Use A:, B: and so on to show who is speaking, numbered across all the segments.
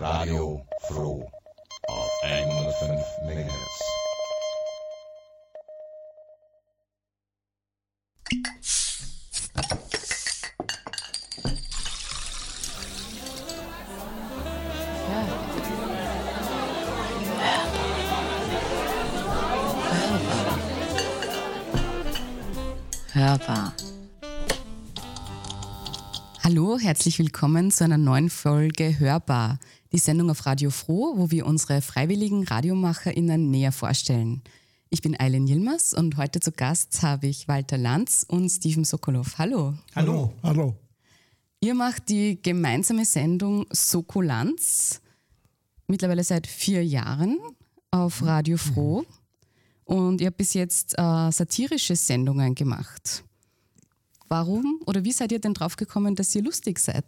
A: Radio Froh auf 105 MHz.
B: Hörbar. Hallo, herzlich willkommen zu einer neuen Folge Hörbar, die Sendung auf Radio Froh, wo wir unsere freiwilligen RadiomacherInnen näher vorstellen. Ich bin Eileen Yilmaz und heute zu Gast habe ich Walter Lanz und Steven Sokolow. Hallo.
C: Hallo. Hallo.
B: Ihr macht die gemeinsame Sendung Sokolanz, mittlerweile seit 4 Jahren auf Radio Froh. Und ihr habt bis jetzt satirische Sendungen gemacht. Warum oder wie seid ihr denn drauf gekommen, dass ihr lustig seid?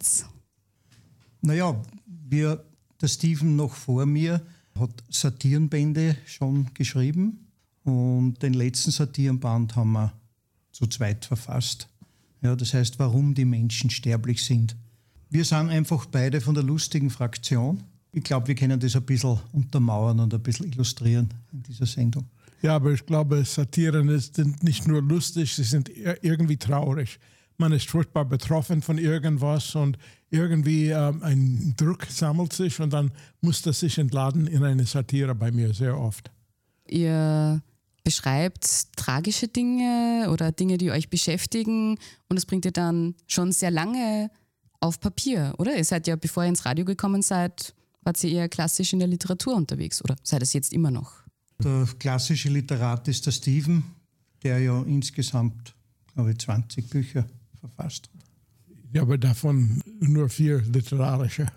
C: Naja, der Steven noch vor mir hat Satirenbände schon geschrieben und den letzten Satirenband haben wir zu zweit verfasst. Ja, das heißt, warum die Menschen sterblich sind. Wir sind einfach beide von der lustigen Fraktion. Ich glaube, wir können das ein bisschen untermauern und ein bisschen illustrieren in dieser Sendung.
D: Ja, aber ich glaube, Satiren sind nicht nur lustig, sie sind irgendwie traurig. Man ist furchtbar betroffen von irgendwas und irgendwie ein Druck sammelt sich und dann muss das sich entladen in eine Satire bei mir sehr oft.
B: Ihr beschreibt tragische Dinge oder Dinge, die euch beschäftigen und das bringt ihr dann schon sehr lange auf Papier, oder? Ihr seid ja, bevor ihr ins Radio gekommen seid, wart ihr eher klassisch in der Literatur unterwegs oder seid es jetzt immer noch?
C: Der klassische Literat ist der Steven, der ja insgesamt, glaube ich, 20 Bücher verfasst hat.
D: Ja, aber davon nur 4 literarische.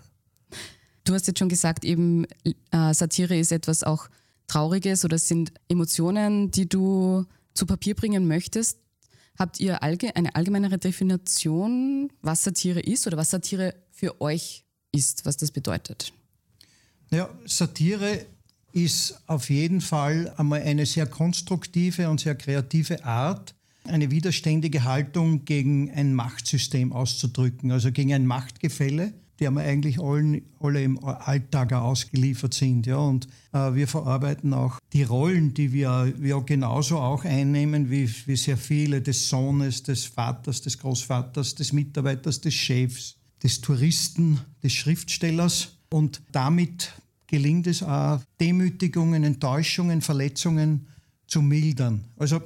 B: Du hast jetzt schon gesagt, eben Satire ist etwas auch Trauriges oder es sind Emotionen, die du zu Papier bringen möchtest. Habt ihr eine allgemeinere Definition, was Satire ist oder was Satire für euch ist, was das bedeutet?
C: Ja, Satire ist auf jeden Fall einmal eine sehr konstruktive und sehr kreative Art, eine widerständige Haltung gegen ein Machtsystem auszudrücken, also gegen ein Machtgefälle, der wir eigentlich alle im Alltag ausgeliefert sind. Ja. Und wir verarbeiten auch die Rollen, die wir genauso auch einnehmen wie sehr viele, des Sohnes, des Vaters, des Großvaters, des Mitarbeiters, des Chefs, des Touristen, des Schriftstellers. Und damit gelingt es auch, Demütigungen, Enttäuschungen, Verletzungen zu mildern. Also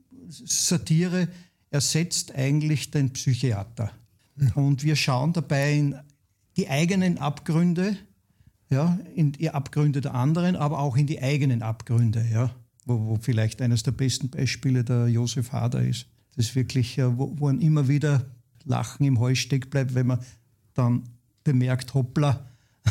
C: Satire ersetzt eigentlich den Psychiater. Ja. Und wir schauen dabei in die eigenen Abgründe, ja, in die Abgründe der anderen, aber auch in die eigenen Abgründe, ja, wo vielleicht eines der besten Beispiele der Josef Hader ist. Das ist wirklich, wo einem immer wieder Lachen im Hals stecken bleibt, wenn man dann bemerkt, hoppla,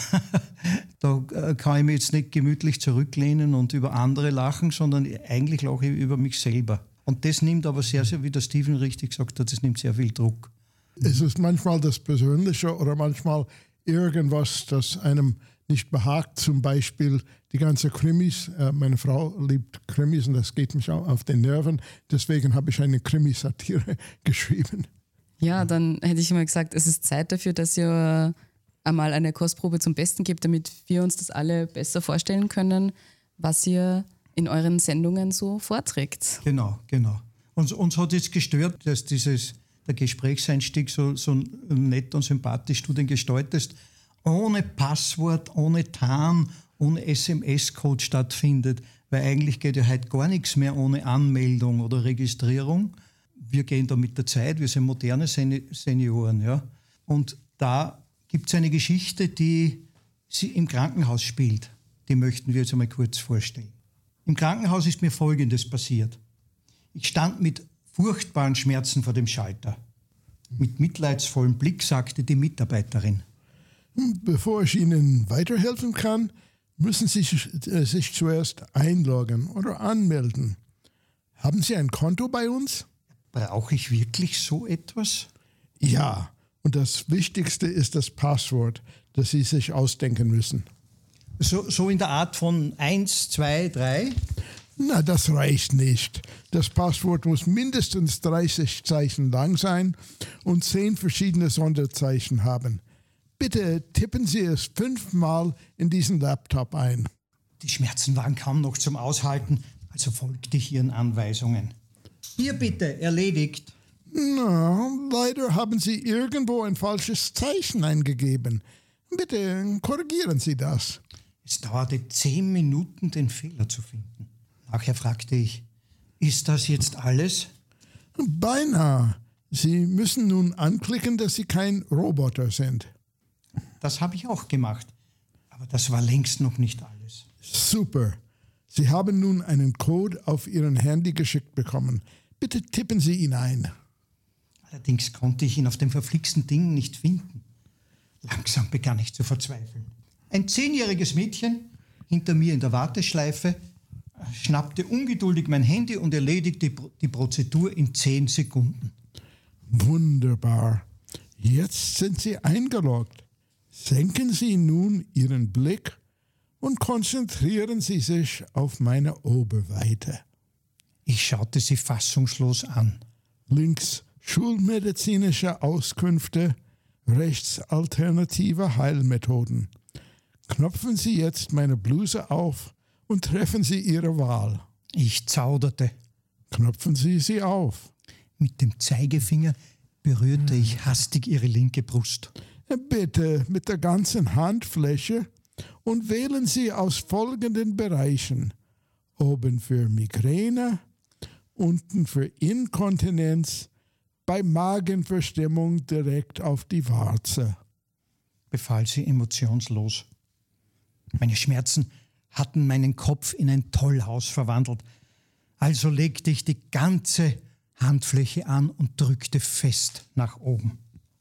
C: da kann ich mich jetzt nicht gemütlich zurücklehnen und über andere lachen, sondern eigentlich lache ich über mich selber. Und das nimmt aber sehr, sehr, wie der Steven richtig gesagt hat, das nimmt sehr viel Druck.
D: Es ist manchmal das Persönliche oder manchmal irgendwas, das einem nicht behagt. Zum Beispiel die ganzen Krimis. Meine Frau liebt Krimis und das geht mich auch auf den Nerven. Deswegen habe ich eine Krimisatire geschrieben.
B: Ja, dann hätte ich immer gesagt, es ist Zeit dafür, dass ihr einmal eine Kostprobe zum Besten gibt, damit wir uns das alle besser vorstellen können, was ihr in euren Sendungen so vorträgt.
C: Genau. Uns hat jetzt gestört, dass der Gesprächseinstieg so nett und sympathisch du den gestaltest, ohne Passwort, ohne TAN, ohne SMS-Code stattfindet, weil eigentlich geht ja heute gar nichts mehr ohne Anmeldung oder Registrierung. Wir gehen da mit der Zeit, wir sind moderne Senioren, ja. Und da gibt es eine Geschichte, die sie im Krankenhaus spielt. Die möchten wir jetzt einmal kurz vorstellen. Im Krankenhaus ist mir Folgendes passiert. Ich stand mit furchtbaren Schmerzen vor dem Schalter. Mit mitleidsvollem Blick sagte die Mitarbeiterin:
D: Bevor ich Ihnen weiterhelfen kann, müssen Sie sich zuerst einloggen oder anmelden. Haben Sie ein Konto bei uns?
C: Brauche ich wirklich so etwas?
D: Ja. Und das Wichtigste ist das Passwort, das Sie sich ausdenken müssen.
C: So in der Art von 1, 2, 3?
D: Na, das reicht nicht. Das Passwort muss mindestens 30 Zeichen lang sein und 10 verschiedene Sonderzeichen haben. Bitte tippen Sie es 5-mal in diesen Laptop ein.
C: Die Schmerzen waren kaum noch zum Aushalten, also folgte ich ihren Anweisungen. Hier bitte, erledigt.
D: Na, leider haben Sie irgendwo ein falsches Zeichen eingegeben. Bitte korrigieren Sie das.
C: Es dauerte 10 Minuten, den Fehler zu finden. Nachher fragte ich, ist das jetzt alles?
D: Beinahe. Sie müssen nun anklicken, dass Sie kein Roboter sind.
C: Das habe ich auch gemacht. Aber das war längst noch nicht alles.
D: Super. Sie haben nun einen Code auf Ihren Handy geschickt bekommen. Bitte tippen Sie ihn ein.
C: Allerdings konnte ich ihn auf dem verflixten Ding nicht finden. Langsam begann ich zu verzweifeln. Ein 10-jähriges Mädchen hinter mir in der Warteschleife schnappte ungeduldig mein Handy und erledigte die Prozedur in 10 Sekunden.
D: Wunderbar. Jetzt sind Sie eingeloggt. Senken Sie nun Ihren Blick und konzentrieren Sie sich auf meine Oberweite.
C: Ich schaute sie fassungslos an.
D: Links schulmedizinische Auskünfte, rechts alternative Heilmethoden. Knöpfen Sie jetzt meine Bluse auf und treffen Sie Ihre Wahl.
C: Ich zauderte.
D: Knöpfen Sie sie auf.
C: Mit dem Zeigefinger berührte ich hastig ihre linke Brust.
D: Bitte mit der ganzen Handfläche und wählen Sie aus folgenden Bereichen. Oben für Migräne, unten für Inkontinenz, bei Magenverstimmung direkt auf die Warze,
C: Befahl sie emotionslos. Meine Schmerzen hatten meinen Kopf in ein Tollhaus verwandelt. Also legte ich die ganze Handfläche an und drückte fest nach oben.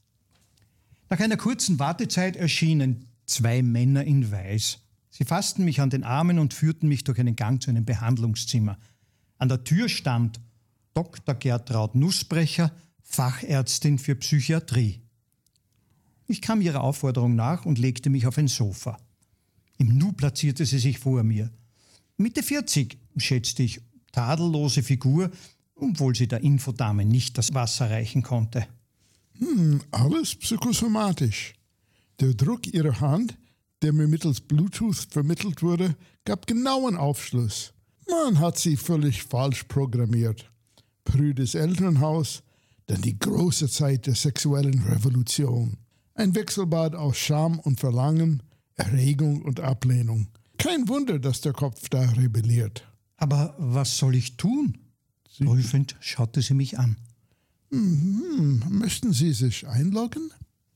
C: Nach einer kurzen Wartezeit erschienen 2 Männer in Weiß. Sie fassten mich an den Armen und führten mich durch einen Gang zu einem Behandlungszimmer. An der Tür stand Dr. Gertraud Nussbrecher, Fachärztin für Psychiatrie. Ich kam ihrer Aufforderung nach und legte mich auf ein Sofa. Im Nu platzierte sie sich vor mir. Mitte 40, schätzte ich, tadellose Figur, obwohl sie der Infodame nicht das Wasser reichen konnte.
D: Alles psychosomatisch. Der Druck Ihrer Hand, der mir mittels Bluetooth vermittelt wurde, gab genauen Aufschluss. Man hat Sie völlig falsch programmiert. Prüdes Elternhaus, dann die große Zeit der sexuellen Revolution. Ein Wechselbad aus Scham und Verlangen, Erregung und Ablehnung. Kein Wunder, dass der Kopf da rebelliert.
C: Aber was soll ich tun? Prüfend schaute sie mich an.
D: Möchten Sie sich einloggen?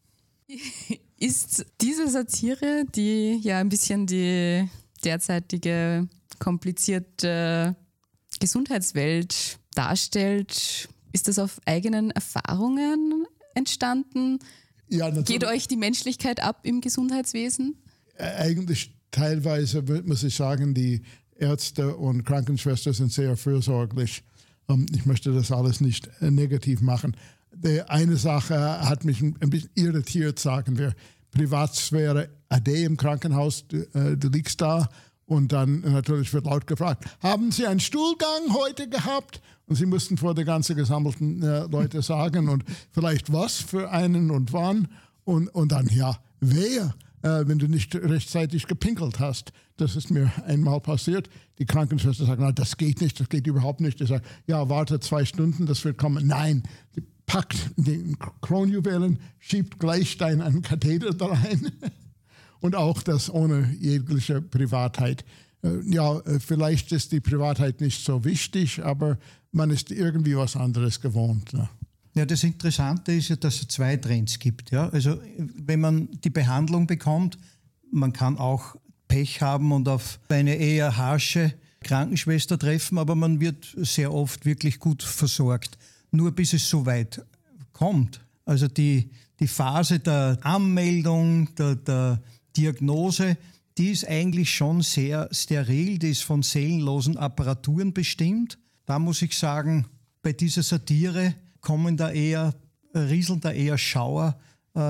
B: Ist diese Satire, die ja ein bisschen die derzeitige komplizierte Gesundheitswelt darstellt, ist das auf eigenen Erfahrungen entstanden?
D: Ja, natürlich.
B: Geht euch die Menschlichkeit ab im Gesundheitswesen?
D: Eigentlich teilweise, muss ich sagen, die Ärzte und Krankenschwestern sind sehr fürsorglich. Ich möchte das alles nicht negativ machen. Eine Sache hat mich ein bisschen irritiert, sagen wir. Privatsphäre, Ade im Krankenhaus, du liegst da und dann natürlich wird laut gefragt, haben Sie einen Stuhlgang heute gehabt? Und sie mussten vor der ganzen gesammelten Leute sagen und vielleicht was für einen und wann und dann, ja, wer? Wenn du nicht rechtzeitig gepinkelt hast. Das ist mir einmal passiert. Die Krankenschwester sagt, na, das geht nicht, das geht überhaupt nicht. Ich sage, ja, warte 2 Stunden, das wird kommen. Nein, die packt den Kronjuwelen, schiebt gleich einen Katheter da rein. Und auch das ohne jegliche Privatheit. Ja, vielleicht ist die Privatheit nicht so wichtig, aber man ist irgendwie was anderes gewohnt. Ne?
C: Ja, das Interessante ist ja, dass es 2 Trends gibt. Ja? Also wenn man die Behandlung bekommt, man kann auch Pech haben und auf eine eher harsche Krankenschwester treffen, aber man wird sehr oft wirklich gut versorgt. Nur bis es so weit kommt. Also die Phase der Anmeldung, der Diagnose, die ist eigentlich schon sehr steril, die ist von seelenlosen Apparaturen bestimmt. Da muss ich sagen, bei dieser Satire rieseln da eher Schauer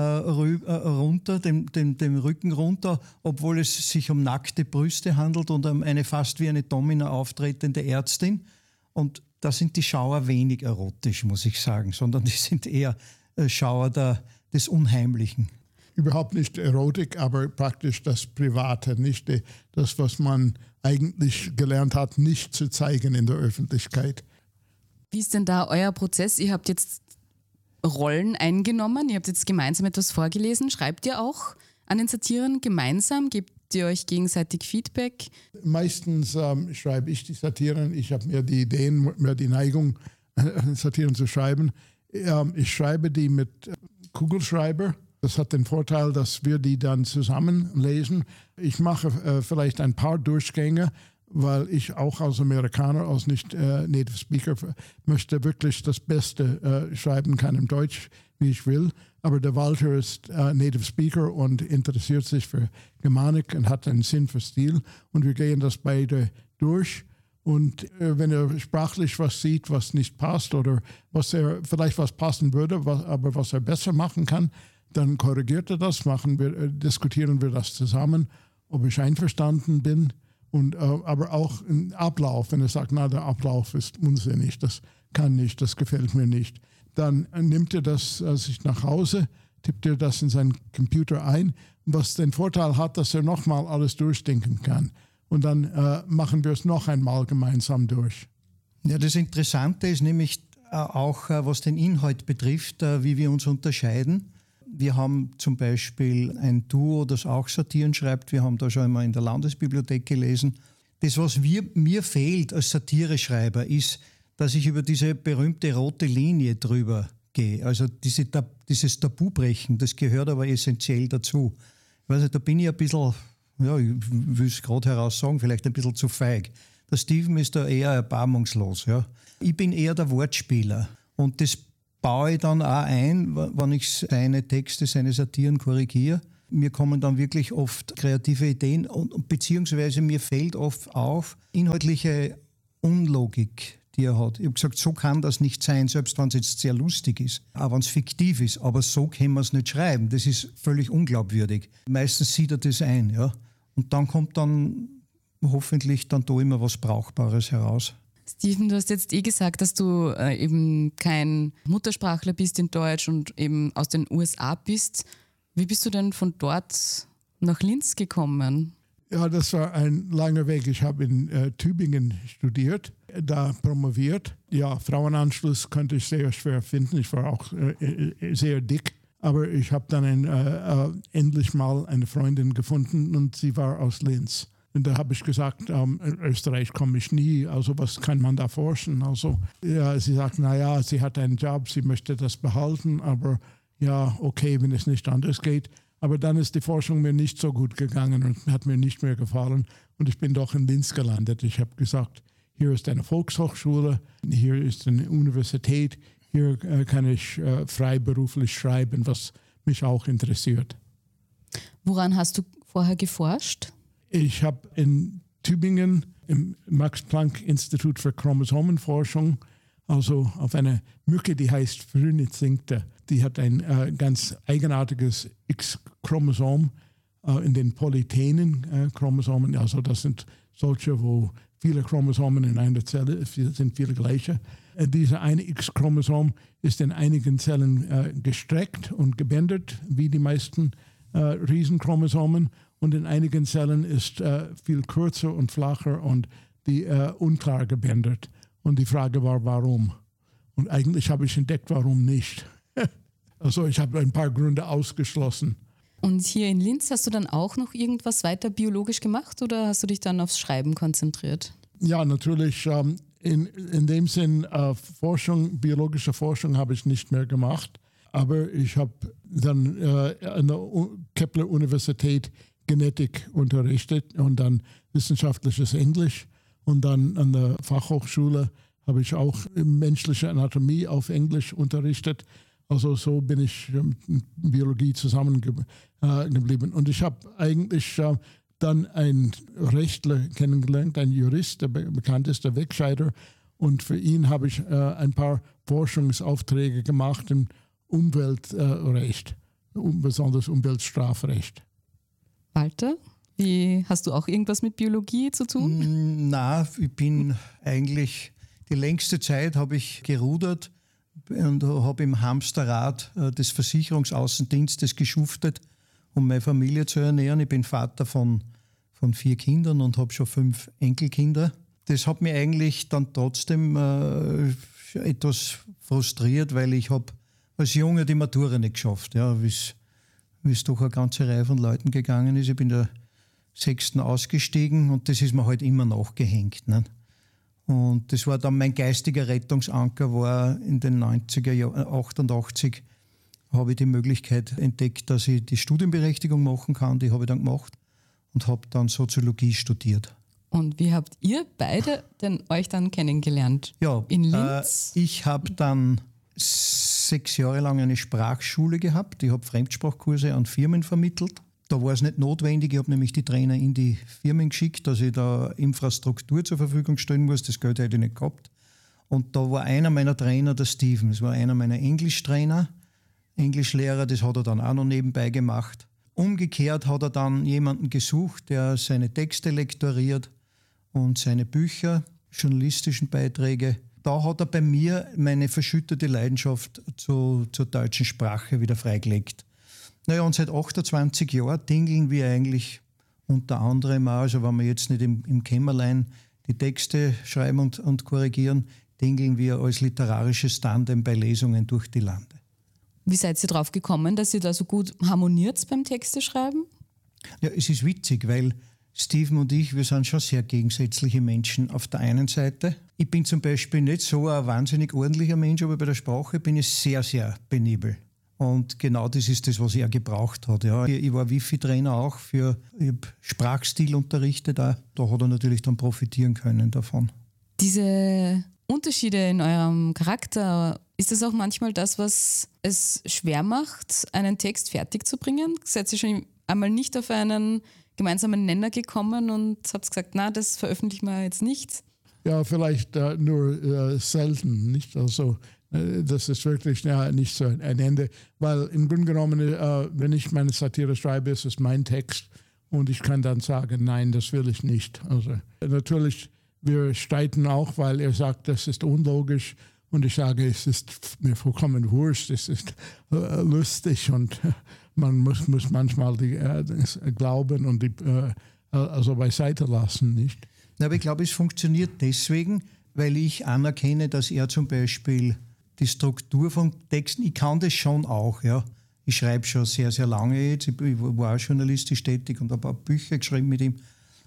C: runter, dem Rücken runter, obwohl es sich um nackte Brüste handelt und um eine fast wie eine Domina auftretende Ärztin. Und da sind die Schauer wenig erotisch, muss ich sagen, sondern die sind eher Schauer des Unheimlichen.
D: überhaupt nicht Erotik, aber praktisch das Private, nicht das, was man eigentlich gelernt hat, nicht zu zeigen in der Öffentlichkeit.
B: Wie ist denn da euer Prozess? Ihr habt jetzt Rollen eingenommen, ihr habt jetzt gemeinsam etwas vorgelesen. Schreibt ihr auch an den Satiren gemeinsam? Gebt ihr euch gegenseitig Feedback?
D: Meistens schreibe ich die Satiren. Ich habe mehr die Ideen, mehr die Neigung, Satiren zu schreiben. Ich schreibe die mit Kugelschreiber. Das hat den Vorteil, dass wir die dann zusammen lesen. Ich mache vielleicht ein paar Durchgänge, weil ich auch als Amerikaner, als nicht Native Speaker, möchte wirklich das Beste schreiben kann im Deutsch, wie ich will. Aber der Walter ist Native Speaker und interessiert sich für Germanik und hat einen Sinn für Stil. Und wir gehen das beide durch. Und wenn er sprachlich was sieht, was nicht passt oder was er vielleicht was passen würde, aber was er besser machen kann, dann korrigiert er das, diskutieren wir das zusammen, ob ich einverstanden bin. Und aber auch im Ablauf, wenn er sagt, na, der Ablauf ist unsinnig, das kann nicht, das gefällt mir nicht, dann nimmt er das sich nach Hause, tippt er das in seinen Computer ein, was den Vorteil hat, dass er nochmal alles durchdenken kann. Und dann machen wir es noch einmal gemeinsam durch.
C: Ja, das Interessante ist nämlich auch, was den Inhalt betrifft, wie wir uns unterscheiden. Wir haben zum Beispiel ein Duo, das auch Satiren schreibt. Wir haben da schon einmal in der Landesbibliothek gelesen. Das, was mir fehlt als Satireschreiber, ist, dass ich über diese berühmte rote Linie drüber gehe. Also dieses Tabubrechen, das gehört aber essentiell dazu. Ich weiß nicht, da bin ich ein bisschen, ja, ich will es gerade heraus sagen, vielleicht ein bisschen zu feig. Der Steven ist da eher erbarmungslos. Ja. Ich bin eher der Wortspieler. Und das baue ich dann auch ein, wenn ich seine Texte, seine Satiren korrigiere. Mir kommen dann wirklich oft kreative Ideen und beziehungsweise mir fällt oft auf inhaltliche Unlogik, die er hat. Ich habe gesagt, so kann das nicht sein, selbst wenn es jetzt sehr lustig ist, auch wenn es fiktiv ist. Aber so können wir es nicht schreiben. Das ist völlig unglaubwürdig. Meistens sieht er das ein. Ja? Und dann kommt dann hoffentlich dann da immer was Brauchbares heraus.
B: Steven, du hast jetzt gesagt, dass du eben kein Muttersprachler bist in Deutsch und eben aus den USA bist. Wie bist du denn von dort nach Linz gekommen?
D: Ja, das war ein langer Weg. Ich habe in Tübingen studiert, da promoviert. Ja, Frauenanschluss konnte ich sehr schwer finden. Ich war auch sehr dick. Aber ich habe dann endlich mal eine Freundin gefunden und sie war aus Linz. Und da habe ich gesagt, in Österreich komme ich nie, also was kann man da forschen? Also ja, sie sagt, naja, sie hat einen Job, sie möchte das behalten, aber ja, okay, wenn es nicht anders geht. Aber dann ist die Forschung mir nicht so gut gegangen und hat mir nicht mehr gefallen. Und ich bin doch in Linz gelandet. Ich habe gesagt, hier ist eine Volkshochschule, hier ist eine Universität, hier kann ich freiberuflich schreiben, was mich auch interessiert.
B: Woran hast du vorher geforscht?
D: Ich habe in Tübingen im Max-Planck-Institut für Chromosomenforschung, also auf eine Mücke, die heißt Phrynizincta. Die hat ein ganz eigenartiges X-Chromosom in den polytenen Chromosomen. Also das sind solche, wo viele Chromosomen in einer Zelle sind, viele gleiche. Diese eine X-Chromosom ist in einigen Zellen gestreckt und gebändert, wie die meisten Riesenchromosomen. Und in einigen Zellen ist viel kürzer und flacher und die unklar gebändert. Und die Frage war, warum? Und eigentlich habe ich entdeckt, warum nicht. Also ich habe ein paar Gründe ausgeschlossen.
B: Und hier in Linz hast du dann auch noch irgendwas weiter biologisch gemacht oder hast du dich dann aufs Schreiben konzentriert?
D: Ja, natürlich. In dem Sinn, biologische Forschung habe ich nicht mehr gemacht. Aber ich habe dann an der Kepler-Universität Genetik unterrichtet und dann wissenschaftliches Englisch. Und dann an der Fachhochschule habe ich auch menschliche Anatomie auf Englisch unterrichtet. Also so bin ich mit Biologie zusammengeblieben. Und ich habe eigentlich dann einen Rechtler kennengelernt, einen Jurist, der bekannt ist, der Wegscheider. Und für ihn habe ich ein paar Forschungsaufträge gemacht im Umweltrecht, besonders Umweltstrafrecht.
B: Walter, hast du auch irgendwas mit Biologie zu tun?
C: Na, ich bin eigentlich, die längste Zeit habe ich gerudert und habe im Hamsterrad des Versicherungsaußendienstes geschuftet um meine Familie zu ernähren. Ich bin Vater von 4 Kindern und habe schon 5 Enkelkinder. Das hat mich eigentlich dann trotzdem etwas frustriert, weil ich habe als Junge die Matura nicht geschafft, ja, wie es doch eine ganze Reihe von Leuten gegangen ist. Ich bin der 6. ausgestiegen und das ist mir halt immer nachgehängt. Ne? Und das war dann mein geistiger Rettungsanker, war in den 90er Jahren, 88, habe ich die Möglichkeit entdeckt, dass ich die Studienberechtigung machen kann. Die habe ich dann gemacht und habe dann Soziologie studiert.
B: Und wie habt ihr beide denn euch dann kennengelernt?
C: Ja,
B: in Linz?
C: Ich habe dann 6 Jahre lang eine Sprachschule gehabt. Ich habe Fremdsprachkurse an Firmen vermittelt. Da war es nicht notwendig. Ich habe nämlich die Trainer in die Firmen geschickt, dass ich da Infrastruktur zur Verfügung stellen muss. Das Geld hätte ich nicht gehabt. Und da war einer meiner Trainer, der Steven. Das war einer meiner Englischtrainer, Englischlehrer. Das hat er dann auch noch nebenbei gemacht. Umgekehrt hat er dann jemanden gesucht, der seine Texte lektoriert und seine Bücher, journalistischen Beiträge. Da hat er bei mir meine verschüttete Leidenschaft zur deutschen Sprache wieder freigelegt. Naja, und seit 28 Jahren dingeln wir eigentlich unter anderem auch, also wenn wir jetzt nicht im Kämmerlein die Texte schreiben und korrigieren, dingeln wir als literarisches Tandem bei Lesungen durch die Lande.
B: Wie seid ihr drauf gekommen, dass ihr da so gut harmoniert beim Texte schreiben?
C: Ja, es ist witzig, weil Steven und ich, wir sind schon sehr gegensätzliche Menschen auf der einen Seite. Ich bin zum Beispiel nicht so ein wahnsinnig ordentlicher Mensch, aber bei der Sprache bin ich sehr, sehr penibel. Und genau das ist das, was er gebraucht hat. Ja. Ich war Wifi-Trainer auch, ich habe Sprachstil unterrichtet. Da hat er natürlich dann profitieren können davon.
B: Diese Unterschiede in eurem Charakter, ist das auch manchmal das, was es schwer macht, einen Text fertig zu bringen? Seid ihr schon einmal nicht auf einen gemeinsamen Nenner gekommen und habt gesagt, na, das veröffentlichen wir jetzt nicht?
D: Ja, vielleicht nur selten, nicht? Also das ist wirklich nicht so ein Ende, weil im Grunde genommen, wenn ich meine Satire schreibe, ist es mein Text und ich kann dann sagen, nein, das will ich nicht. Also natürlich, wir streiten auch, weil er sagt, das ist unlogisch und ich sage, es ist mir vollkommen wurscht, es ist lustig und man muss manchmal das glauben und also beiseite lassen, nicht?
C: Aber ich glaube, es funktioniert deswegen, weil ich anerkenne, dass er zum Beispiel die Struktur von Texten, ich kann das schon auch, ja. Ich schreibe schon sehr, sehr lange jetzt, ich war auch journalistisch tätig und habe auch Bücher geschrieben mit ihm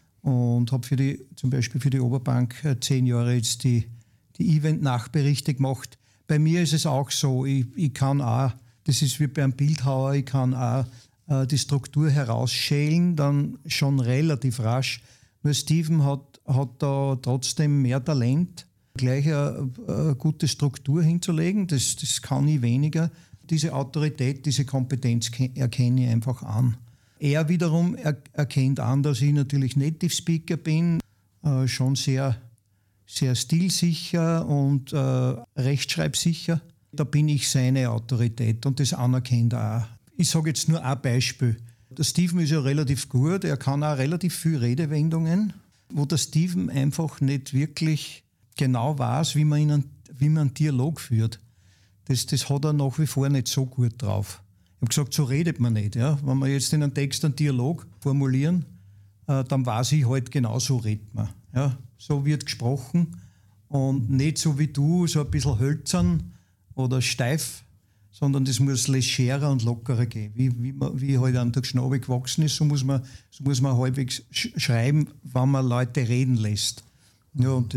C: und habe zum Beispiel für die Oberbank 10 Jahre jetzt die Event-Nachberichte gemacht. Bei mir ist es auch so, ich kann auch, das ist wie beim Bildhauer, ich kann auch die Struktur herausschälen, dann schon relativ rasch. Nur Steven hat da trotzdem mehr Talent, gleich eine gute Struktur hinzulegen. Das kann ich weniger. Diese Autorität, diese Kompetenz erkenne ich einfach an. Er wiederum erkennt an, dass ich natürlich Native Speaker bin, schon sehr, sehr stilsicher und rechtschreibsicher. Da bin ich seine Autorität und das anerkennt er auch. Ich sage jetzt nur ein Beispiel. Der Steven ist ja relativ gut, er kann auch relativ viele Redewendungen, wo der Steven einfach nicht wirklich genau weiß, wie man einen Dialog führt. Das hat er nach wie vor nicht so gut drauf. Ich habe gesagt, so redet man nicht. Ja? Wenn wir jetzt in einem Text einen Dialog formulieren, dann weiß ich halt genau, so redet man. Ja? So wird gesprochen und nicht so wie du, so ein bisschen hölzern oder steif, sondern das muss legerer und lockerer gehen. Wie halt an der Schnabe gewachsen ist, so muss man halbwegs schreiben, wenn man Leute reden lässt. Ja, und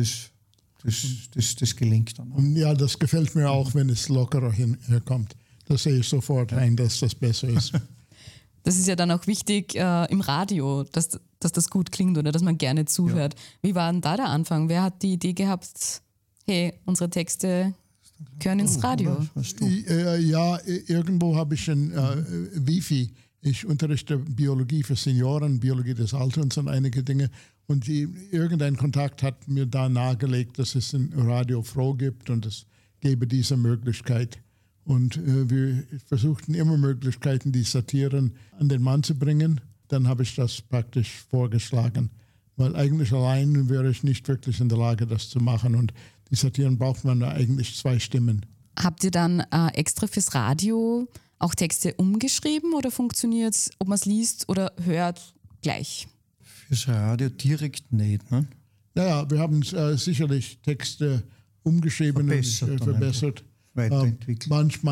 C: das gelingt dann.
D: Und ja, das gefällt mir auch, wenn es lockerer herkommt. Da sehe ich sofort ein, dass das besser ist.
B: Das ist ja dann auch wichtig im Radio, dass das gut klingt oder dass man gerne zuhört. Ja. Wie war denn da der Anfang? Wer hat die Idee gehabt, hey, unsere Texte gehören ins Radio?
D: Ja, irgendwo habe ich ein Wifi. Ich unterrichte Biologie für Senioren, Biologie des Alterns und einige Dinge. Und irgendein Kontakt hat mir da nahegelegt, dass es ein Radio Froh gibt und es gäbe diese Möglichkeit. Und wir versuchten immer Möglichkeiten, die Satiren an den Mann zu bringen. Dann habe ich das praktisch vorgeschlagen. Weil eigentlich allein wäre ich nicht wirklich in der Lage, das zu machen. Und die Satiren braucht man eigentlich 2 Stimmen.
B: Habt ihr dann extra fürs Radio auch Texte umgeschrieben oder funktioniert es, ob man es liest oder hört, gleich?
C: Fürs Radio direkt nicht, ne?
D: Naja, wir haben sicherlich Texte umgeschrieben und verbessert.
C: Weiterentwickelt.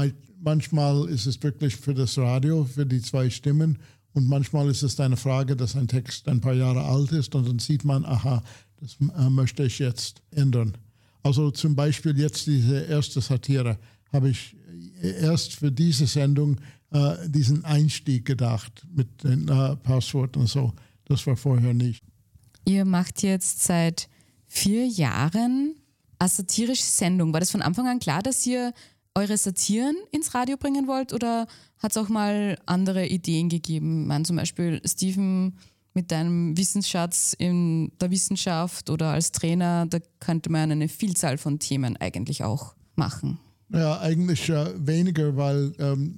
D: Manchmal ist es wirklich für das Radio, für die 2 Stimmen, und manchmal ist es eine Frage, dass ein Text ein paar Jahre alt ist und dann sieht man, aha, das möchte ich jetzt ändern. Also zum Beispiel jetzt diese erste Satire habe ich erst für diese Sendung diesen Einstieg gedacht mit den Passworten und so. Das war vorher nicht.
B: Ihr macht jetzt seit 4 Jahren eine satirische Sendung. War das von Anfang an klar, dass ihr eure Satiren ins Radio bringen wollt oder hat es auch mal andere Ideen gegeben? Ich meine, zum Beispiel Steven mit deinem Wissensschatz in der Wissenschaft oder als Trainer, da könnte man eine Vielzahl von Themen eigentlich auch machen.
D: Ja, eigentlich weniger, weil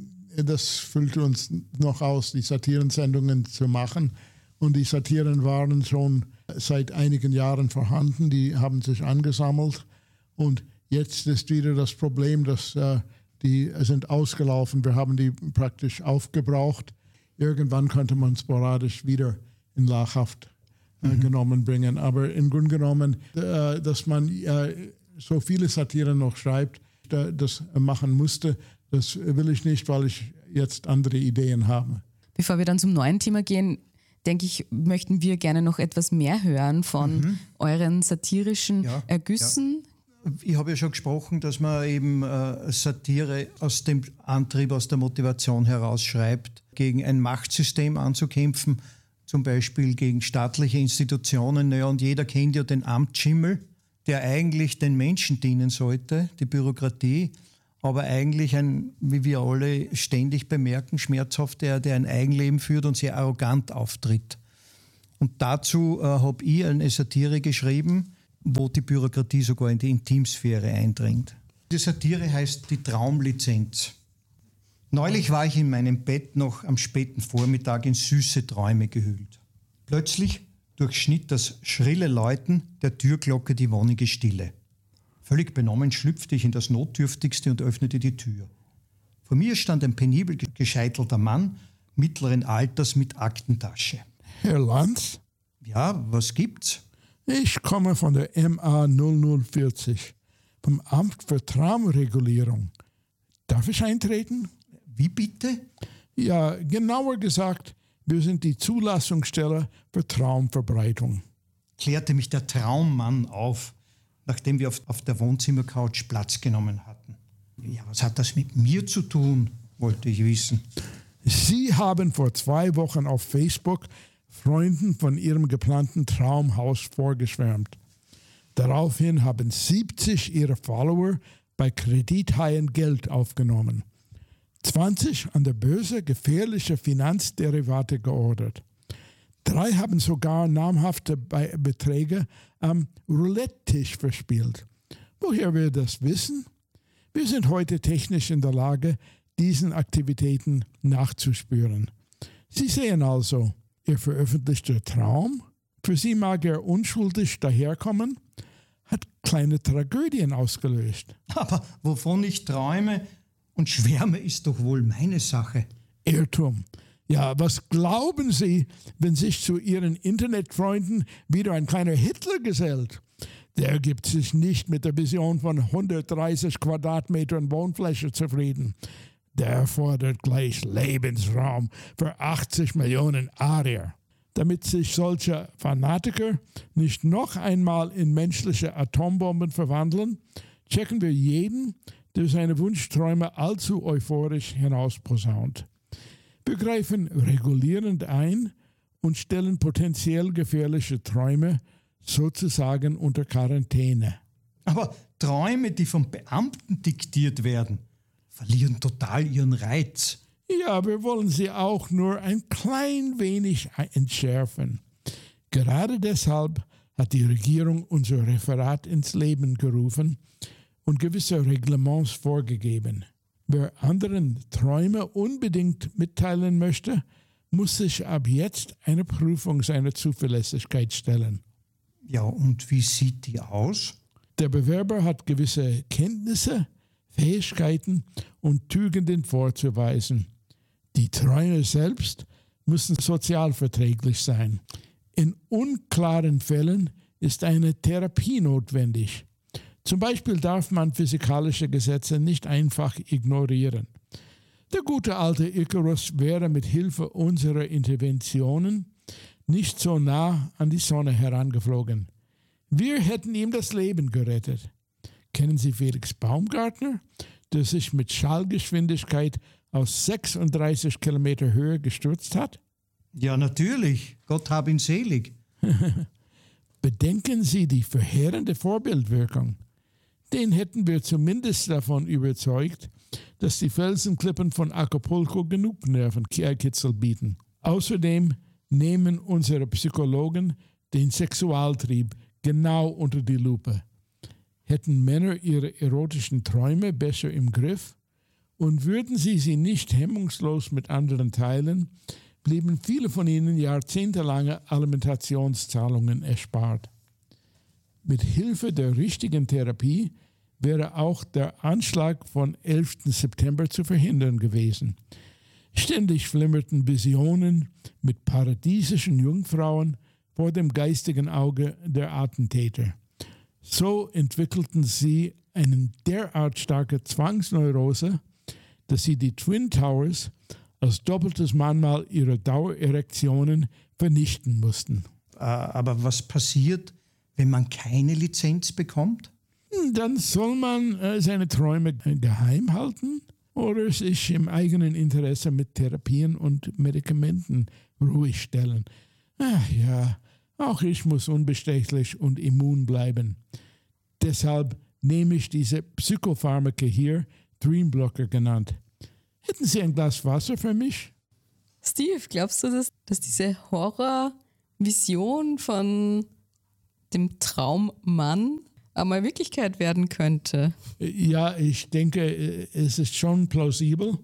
D: das füllt uns noch aus, die Satirensendungen zu machen. Und die Satiren waren schon seit einigen Jahren vorhanden, die haben sich angesammelt. Und jetzt ist wieder das Problem, dass die sind ausgelaufen. Wir haben die praktisch aufgebraucht. Irgendwann könnte man sporadisch wieder in Lachhaft genommen bringen. Aber im Grunde genommen, dass man so viele Satiren noch schreibt, das machen musste, das will ich nicht, weil ich jetzt andere Ideen habe.
B: Bevor wir dann zum neuen Thema gehen, denke ich, möchten wir gerne noch etwas mehr hören von euren satirischen Ergüssen.
C: Ja. Ich habe ja schon gesprochen, dass man eben Satire aus dem Antrieb, aus der Motivation heraus schreibt, gegen ein Machtsystem anzukämpfen, zum Beispiel gegen staatliche Institutionen. Naja, und jeder kennt ja den Amtsschimmel, der eigentlich den Menschen dienen sollte, die Bürokratie, aber eigentlich wie wir alle ständig bemerken, schmerzhaft, der ein Eigenleben führt und sehr arrogant auftritt. Und dazu habe ich eine Satire geschrieben, wo die Bürokratie sogar in die Intimsphäre eindringt. Die Satire heißt die Traumlizenz. Neulich war ich in meinem Bett noch am späten Vormittag in süße Träume gehüllt. Plötzlich durchschnitt das schrille Läuten der Türglocke die wonnige Stille. Völlig benommen schlüpfte ich in das Notdürftigste und öffnete die Tür. Vor mir stand ein penibel gescheitelter Mann mittleren Alters mit Aktentasche.
D: Herr Lanz?
C: Ja, was gibt's?
D: Ich komme von der MA 0040, vom Amt für Traumregulierung. Darf ich eintreten?
C: Wie bitte?
D: Ja, genauer gesagt, wir sind die Zulassungsstelle für Traumverbreitung.
C: Klärte mich der Traummann auf, nachdem wir auf der Wohnzimmercouch Platz genommen hatten. Ja, was hat das mit mir zu tun, wollte ich wissen.
D: Sie haben vor 2 Wochen auf Facebook Freunden von ihrem geplanten Traumhaus vorgeschwärmt. Daraufhin haben 70 ihrer Follower bei Kredithaien Geld aufgenommen. 20 an der Börse gefährliche Finanzderivate geordert. 3 haben sogar namhafte Beträge am Roulette-Tisch verspielt. Woher wir das wissen? Wir sind heute technisch in der Lage, diesen Aktivitäten nachzuspüren. Sie sehen also, Ihr veröffentlichter Traum, für Sie mag er unschuldig daherkommen, hat kleine Tragödien ausgelöst.
C: Aber wovon ich träume und schwärme, ist doch wohl meine Sache.
D: Irrtum. Ja, was glauben Sie, wenn sich zu Ihren Internetfreunden wieder ein kleiner Hitler gesellt? Der gibt sich nicht mit der Vision von 130 Quadratmetern Wohnfläche zufrieden. Der fordert gleich Lebensraum für 80 Millionen Arier. Damit sich solche Fanatiker nicht noch einmal in menschliche Atombomben verwandeln, checken wir jeden, der seine Wunschträume allzu euphorisch hinausposaunt. Wir greifen regulierend ein und stellen potenziell gefährliche Träume sozusagen unter Quarantäne.
C: Aber Träume, die von Beamten diktiert werden, verlieren total ihren Reiz.
D: Ja, wir wollen sie auch nur ein klein wenig entschärfen. Gerade deshalb hat die Regierung unser Referat ins Leben gerufen und gewisse Reglements vorgegeben. Wer anderen Träume unbedingt mitteilen möchte, muss sich ab jetzt eine Prüfung seiner Zuverlässigkeit stellen.
C: Ja, und wie sieht die aus?
D: Der Bewerber hat gewisse Kenntnisse,
E: Fähigkeiten und Tugenden vorzuweisen. Die Träume selbst müssen sozialverträglich sein. In unklaren Fällen ist eine Therapie notwendig. Zum Beispiel darf man physikalische Gesetze nicht einfach ignorieren. Der gute alte Icarus wäre mit Hilfe unserer Interventionen nicht so nah an die Sonne herangeflogen. Wir hätten ihm das Leben gerettet. Kennen Sie Felix Baumgartner, der sich mit Schallgeschwindigkeit aus 36 Kilometer Höhe gestürzt hat?
C: Ja, natürlich. Gott hab ihn selig.
E: Bedenken Sie die verheerende Vorbildwirkung. Den hätten wir zumindest davon überzeugt, dass die Felsenklippen von Acapulco genug Nervenkitzel bieten. Außerdem nehmen unsere Psychologen den Sexualtrieb genau unter die Lupe. Hätten Männer ihre erotischen Träume besser im Griff und würden sie nicht hemmungslos mit anderen teilen, blieben viele von ihnen jahrzehntelange Alimentationszahlungen erspart. Mit Hilfe der richtigen Therapie wäre auch der Anschlag von 11. September zu verhindern gewesen. Ständig flimmerten Visionen mit paradiesischen Jungfrauen vor dem geistigen Auge der Attentäter. So entwickelten sie eine derart starke Zwangsneurose, dass sie die Twin Towers als doppeltes Mahnmal ihrer Dauererektionen vernichten mussten.
C: Aber was passiert, wenn man keine Lizenz bekommt?
E: Dann soll man seine Träume geheim halten oder sich im eigenen Interesse mit Therapien und Medikamenten ruhig stellen. Ach ja, auch ich muss unbestechlich und immun bleiben. Deshalb nehme ich diese Psychopharmaka hier, Dreamblocker genannt. Hätten Sie ein Glas Wasser für mich?
B: Steve, glaubst du, dass diese Horrorvision von dem Traummann einmal Wirklichkeit werden könnte?
E: Ja, ich denke, es ist schon plausibel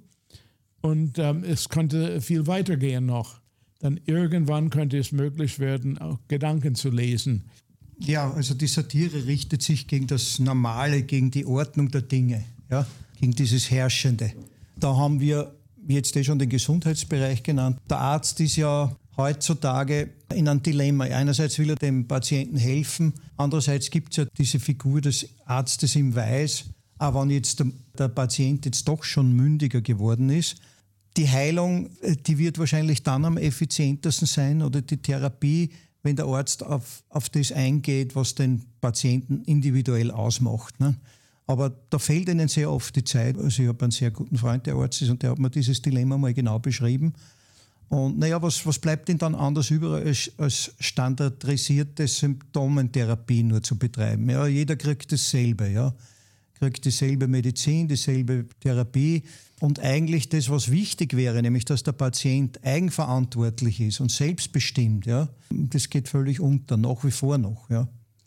E: und es könnte viel weitergehen noch. Dann irgendwann könnte es möglich werden, auch Gedanken zu lesen.
C: Ja, also die Satire richtet sich gegen das Normale, gegen die Ordnung der Dinge, ja, gegen dieses Herrschende. Da haben wir, wie jetzt schon den Gesundheitsbereich genannt, der Arzt ist ja heutzutage in einem Dilemma. Einerseits will er dem Patienten helfen, andererseits gibt es ja diese Figur des Arztes im Weiß, aber wenn jetzt der Patient jetzt doch schon mündiger geworden ist, die Heilung, die wird wahrscheinlich dann am effizientesten sein oder die Therapie, wenn der Arzt auf das eingeht, was den Patienten individuell ausmacht. Ne? Aber da fehlt ihnen sehr oft die Zeit. Also ich habe einen sehr guten Freund, der Arzt ist, und der hat mir dieses Dilemma mal genau beschrieben. Und naja, was bleibt denn dann anders über, als standardisierte Symptomentherapie nur zu betreiben? Ja, jeder kriegt dasselbe, ja. Kriegt dieselbe Medizin, dieselbe Therapie. Und eigentlich das, was wichtig wäre, nämlich dass der Patient eigenverantwortlich ist und selbstbestimmt, ja, das geht völlig unter, nach wie vor noch. Ja.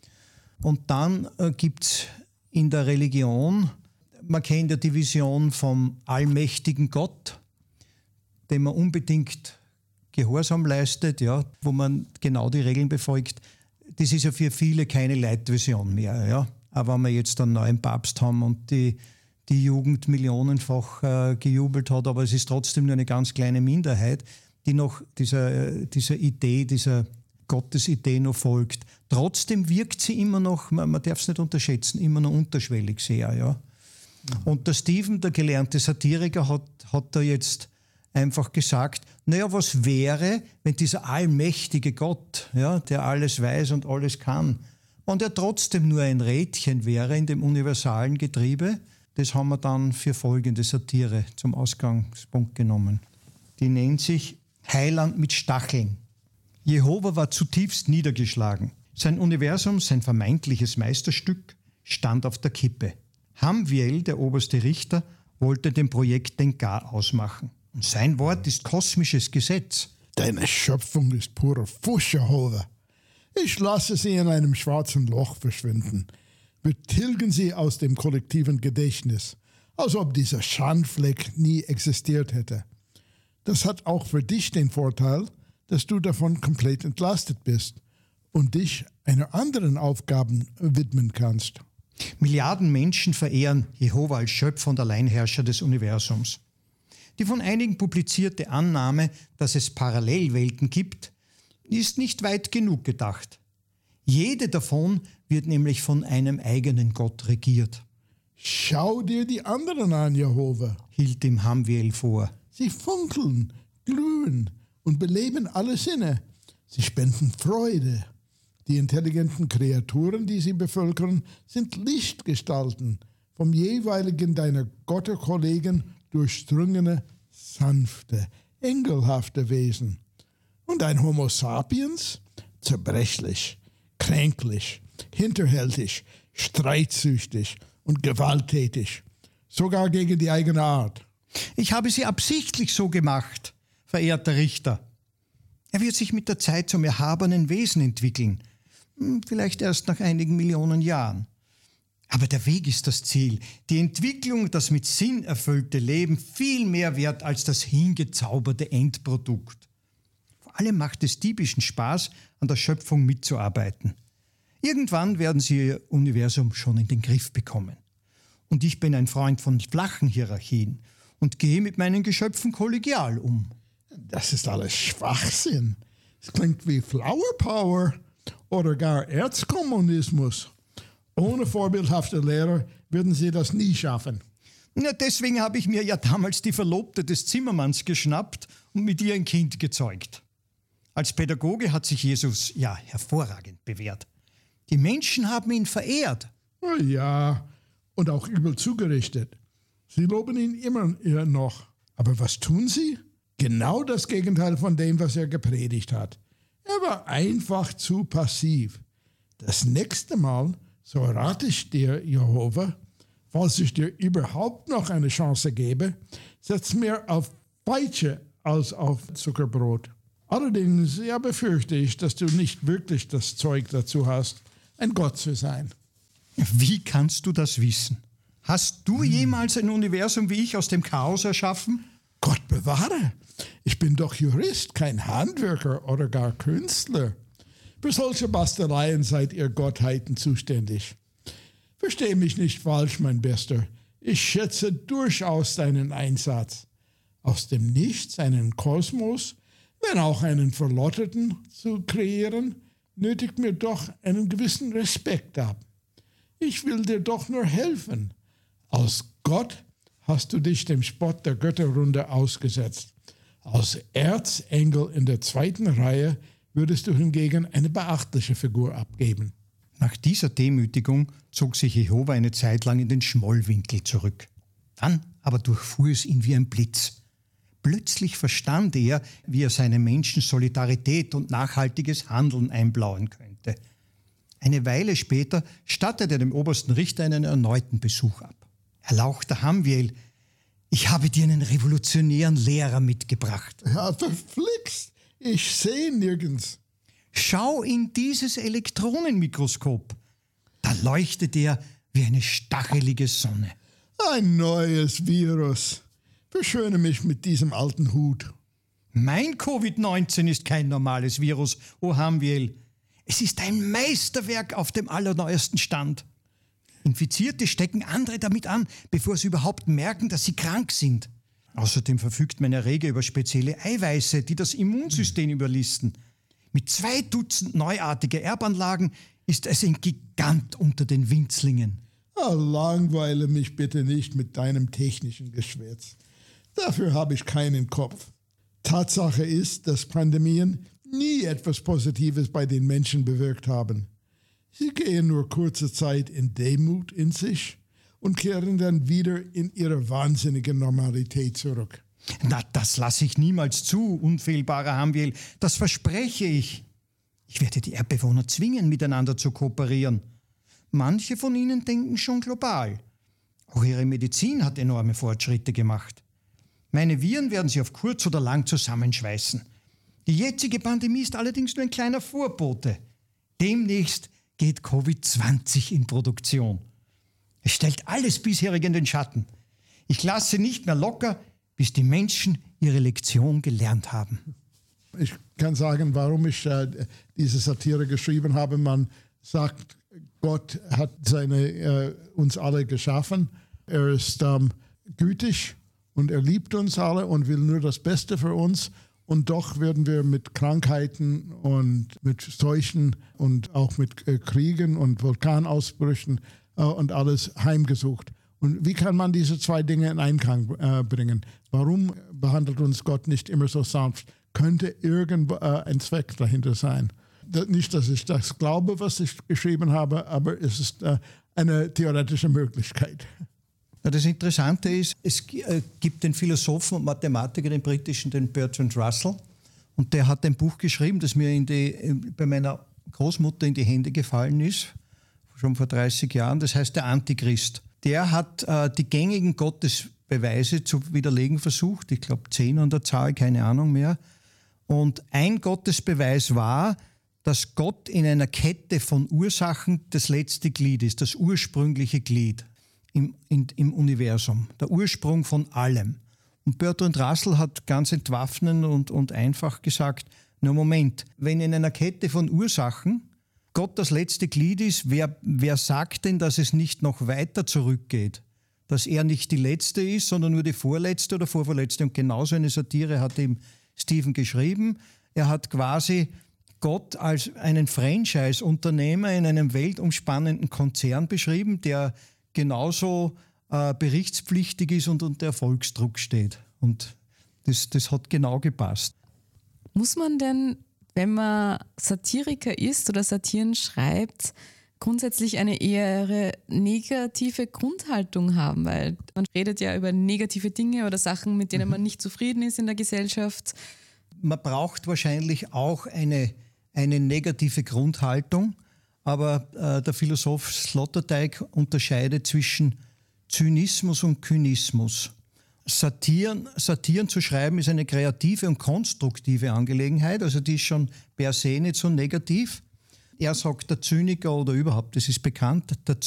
C: Und dann gibt es in der Religion, man kennt ja die Vision vom allmächtigen Gott, dem man unbedingt Gehorsam leistet, ja, wo man genau die Regeln befolgt. Das ist ja für viele keine Leitvision mehr. Ja. Aber wenn wir jetzt einen neuen Papst haben und die Jugend millionenfach gejubelt hat, aber es ist trotzdem nur eine ganz kleine Minderheit, die noch dieser Idee, dieser Gottesidee noch folgt. Trotzdem wirkt sie immer noch, man darf es nicht unterschätzen, immer noch unterschwellig sehr. Ja. Und der Stephen, der gelernte Satiriker, hat da jetzt einfach gesagt, naja, was wäre, wenn dieser allmächtige Gott, ja, der alles weiß und alles kann, und er trotzdem nur ein Rädchen wäre in dem universalen Getriebe? Das haben wir dann für folgende Satire zum Ausgangspunkt genommen. Die nennt sich Heiland mit Stacheln. Jehova war zutiefst niedergeschlagen. Sein Universum, sein vermeintliches Meisterstück, stand auf der Kippe. Hamviel, der oberste Richter, wollte dem Projekt den Gar ausmachen. Und sein Wort ist kosmisches Gesetz.
D: Deine Schöpfung ist purer Fusch, Jehova. Ich lasse sie in einem schwarzen Loch verschwinden. Wir tilgen sie aus dem kollektiven Gedächtnis, als ob dieser Schandfleck nie existiert hätte. Das hat auch für dich den Vorteil, dass du davon komplett entlastet bist und dich einer anderen Aufgabe widmen kannst.
C: Milliarden Menschen verehren Jehova als Schöpfer und Alleinherrscher des Universums. Die von einigen publizierte Annahme, dass es Parallelwelten gibt, ist nicht weit genug gedacht. Jede davon wird nämlich von einem eigenen Gott regiert.
E: Schau dir die anderen an, Jehova.
C: Hielt ihm Hamwiel vor.
E: Sie funkeln, glühen und beleben alle Sinne. Sie spenden Freude. Die intelligenten Kreaturen, die sie bevölkern, sind Lichtgestalten, vom jeweiligen deiner Götterkollegen durchdrungene, sanfte, engelhafte Wesen. Und ein Homo sapiens? Zerbrechlich, kränklich, hinterhältig, streitsüchtig und gewalttätig. Sogar gegen die eigene Art.
C: Ich habe sie absichtlich so gemacht, verehrter Richter. Er wird sich mit der Zeit zum erhabenen Wesen entwickeln. Vielleicht erst nach einigen Millionen Jahren. Aber der Weg ist das Ziel. Die Entwicklung, das mit Sinn erfüllte Leben, viel mehr wert als das hingezauberte Endprodukt. Vor allem macht es diebischen Spaß, an der Schöpfung mitzuarbeiten. Irgendwann werden sie ihr Universum schon in den Griff bekommen. Und ich bin ein Freund von flachen Hierarchien und gehe mit meinen Geschöpfen kollegial um.
E: Das ist alles Schwachsinn. Es klingt wie Flower Power oder gar Erzkommunismus. Ohne vorbildhafte Lehrer würden sie das nie schaffen.
C: Ja, deswegen habe ich mir ja damals die Verlobte des Zimmermanns geschnappt und mit ihr ein Kind gezeugt. Als Pädagoge hat sich Jesus ja hervorragend bewährt. Die Menschen haben ihn verehrt.
E: Ja, und auch übel zugerichtet. Sie loben ihn immer noch. Aber was tun sie? Genau das Gegenteil von dem, was er gepredigt hat. Er war einfach zu passiv. Das nächste Mal, so rate ich dir, Jehova, falls ich dir überhaupt noch eine Chance gebe, setz mehr auf Peitsche als auf Zuckerbrot. Allerdings, ja, befürchte ich, dass du nicht wirklich das Zeug dazu hast, ein Gott zu sein.
C: Wie kannst du das wissen? Hast du jemals ein Universum wie ich aus dem Chaos erschaffen?
E: Gott bewahre! Ich bin doch Jurist, kein Handwerker oder gar Künstler. Für solche Basteleien seid ihr Gottheiten zuständig. Versteh mich nicht falsch, mein Bester. Ich schätze durchaus deinen Einsatz. Aus dem Nichts einen Kosmos, wenn auch einen verlotterten, zu kreieren, nötigt mir doch einen gewissen Respekt ab. Ich will dir doch nur helfen. Als Gott hast du dich dem Spott der Götterrunde ausgesetzt. Als Erzengel in der zweiten Reihe würdest du hingegen eine beachtliche Figur abgeben.
C: Nach dieser Demütigung zog sich Jehova eine Zeit lang in den Schmollwinkel zurück. Dann aber durchfuhr es ihn wie ein Blitz. Plötzlich verstand er, wie er seinen Menschen Solidarität und nachhaltiges Handeln einblauen könnte. Eine Weile später stattete er dem obersten Richter einen erneuten Besuch ab. Erlauchter Hamwiel, ich habe dir einen revolutionären Lehrer mitgebracht.
E: Ja, verflixt! Ich sehe nirgends.
C: Schau in dieses Elektronenmikroskop. Da leuchtet er wie eine stachelige Sonne.
E: Ein neues Virus. Verschöne mich mit diesem alten Hut.
C: Mein Covid-19 ist kein normales Virus, o Hamwiel. Es ist ein Meisterwerk auf dem allerneuesten Stand. Infizierte stecken andere damit an, bevor sie überhaupt merken, dass sie krank sind. Außerdem verfügt mein Erreger über spezielle Eiweiße, die das Immunsystem überlisten. Mit 2 Dutzend neuartiger Erbanlagen ist es ein Gigant unter den Winzlingen.
E: Langweile mich bitte nicht mit deinem technischen Geschwätz. Dafür habe ich keinen Kopf. Tatsache ist, dass Pandemien nie etwas Positives bei den Menschen bewirkt haben. Sie gehen nur kurze Zeit in Demut in sich und kehren dann wieder in ihre wahnsinnige Normalität zurück.
C: Na, das lasse ich niemals zu, unfehlbarer Hamwiel. Das verspreche ich. Ich werde die Erdbewohner zwingen, miteinander zu kooperieren. Manche von ihnen denken schon global. Auch ihre Medizin hat enorme Fortschritte gemacht. Meine Viren werden sie auf kurz oder lang zusammenschweißen. Die jetzige Pandemie ist allerdings nur ein kleiner Vorbote. Demnächst geht Covid-20 in Produktion. Es stellt alles bisherige in den Schatten. Ich lasse nicht mehr locker, bis die Menschen ihre Lektion gelernt haben.
E: Ich kann sagen, warum ich diese Satire geschrieben habe. Man sagt,
D: Gott hat uns alle geschaffen. Er ist gütig und er liebt uns alle und will nur das Beste für uns. Und doch werden wir mit Krankheiten und mit Seuchen und auch mit Kriegen und Vulkanausbrüchen und alles heimgesucht. Und wie kann man diese zwei Dinge in Einklang bringen? Warum behandelt uns Gott nicht immer so sanft? Könnte irgendein Zweck dahinter sein? Nicht, dass ich das glaube, was ich geschrieben habe, aber es ist eine theoretische Möglichkeit.
C: Ja, das Interessante ist, es gibt den Philosophen und Mathematiker, den britischen, den Bertrand Russell, und der hat ein Buch geschrieben, das mir bei meiner Großmutter in die Hände gefallen ist, schon vor 30 Jahren, das heißt der Antichrist. Der hat die gängigen Gottesbeweise zu widerlegen versucht, ich glaube 10 an der Zahl, keine Ahnung mehr. Und ein Gottesbeweis war, dass Gott in einer Kette von Ursachen das letzte Glied ist, das ursprüngliche Glied im Universum, der Ursprung von allem. Und Bertrand Russell hat ganz entwaffnend und einfach gesagt, na Moment, wenn in einer Kette von Ursachen Gott das letzte Glied ist, wer sagt denn, dass es nicht noch weiter zurückgeht? Dass er nicht die Letzte ist, sondern nur die Vorletzte oder Vorvorletzte. Und genauso eine Satire hat ihm Stephen geschrieben. Er hat quasi Gott als einen Franchise-Unternehmer in einem weltumspannenden Konzern beschrieben, der genauso berichtspflichtig ist und unter Erfolgsdruck steht. Und das hat genau gepasst.
B: Muss man denn, wenn man Satiriker ist oder Satiren schreibt, grundsätzlich eine eher negative Grundhaltung haben? Weil man redet ja über negative Dinge oder Sachen, mit denen man nicht zufrieden ist in der Gesellschaft.
C: Man braucht wahrscheinlich auch eine negative Grundhaltung, aber der Philosoph Sloterdijk unterscheidet zwischen Zynismus und Kynismus. Satiren zu schreiben ist eine kreative und konstruktive Angelegenheit, also die ist schon per se nicht so negativ. Er sagt, der Zyniker oder überhaupt, das ist bekannt, der